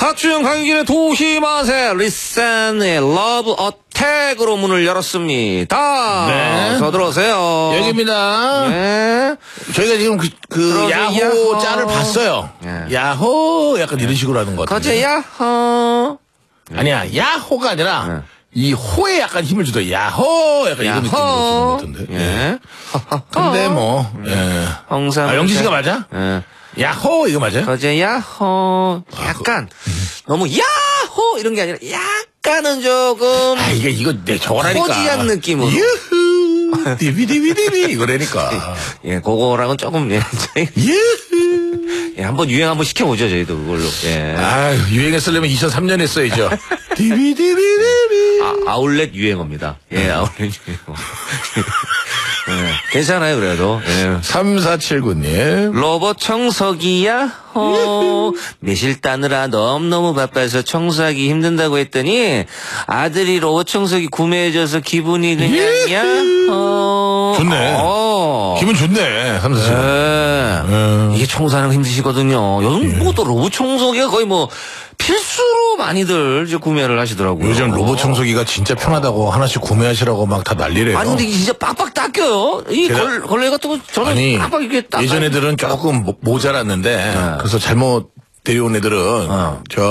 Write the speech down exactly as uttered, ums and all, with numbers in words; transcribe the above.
사춘 강의길의 도시마세 리센의 러브 어택으로 문을 열었습니다. 네. 저 들어오세요. 여기입니다. 네. 저희가 지금 그, 그 야호, 야호. 짤을 봤어요. 네. 야호 약간 이런 식으로 하는 것 같은데. 거제 야호. 아니야, 야호가 아니라 네. 이 호에 약간 힘을 주더 야호 약간 이런 느낌으로 주는 것 같은데. 예. 근데 뭐 예. 홍삼. 아, 영지 씨가 맞아? 예. 야호 이거 맞아요? 거제 야호. 약간 너무 야호 이런 게 아니라 약간은 조금 아 이게 이거 내 저거라니까. 호지한 느낌으로. 유후 디비디비디비 이거라니까. 예, 그거랑은 조금 예. 유후. 예, 한번 유행 한번 시켜보죠 저희도 그걸로. 예. 아 유행했으려면 이천삼 년 했어야죠. 디비디비디비. 아, 아울렛 유행어입니다. 예, 아울렛 유행어. 예, 괜찮아요, 그래도. 예. 삼사칠구 님. 로봇 청소기야, 호. 매실 따느라 너무너무 바빠서 청소하기 힘든다고 했더니 아들이 로봇 청소기 구매해줘서 기분이 그냥이야, 호. 좋네. 어. 기분 좋네. 삼사칠구. 예. 음. 이게 청소하는 거 힘드시거든요. 요즘 뭐 또 로봇 청소기가 거의 뭐 필수로 많이들 이제 구매를 하시더라고요. 요즘 로봇 청소기가 진짜 편하다고 하나씩 구매하시라고 막 다 난리래요. 아니 근데 이게 진짜 빡빡 닦여요. 이 제가- 걸, 걸레 같은 거 저는 아니, 빡빡 이렇게 닦아요. 예전 애들은 조금 모- 모자랐는데 그래서 잘못 데려온 애들은 어. 저